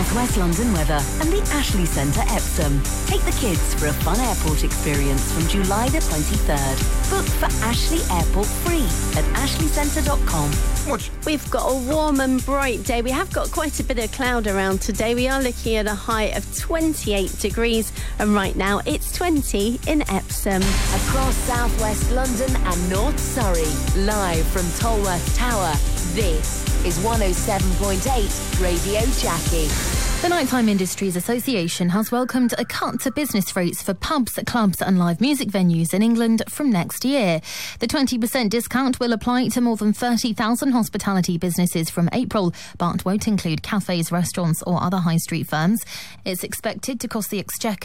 Southwest London weather and the Ashley Centre Epsom. Take the kids for a fun airport experience from July the 23rd. Book for Ashley Airport free at ashleycentre.com. We've got a warm and bright day. We have got quite a bit of cloud around today. We are looking at a high of 28 degrees, and right now it's 20 in Epsom. Across Southwest London and North Surrey, live from Tolworth Tower, this is 107.8 Radio Jackie. The Nighttime Industries Association has welcomed a cut to business rates for pubs, clubs and live music venues in England from next year. The 20% discount will apply to more than 30,000 hospitality businesses from April, but won't include cafes, restaurants or other high street firms. It's expected to cost the Exchequer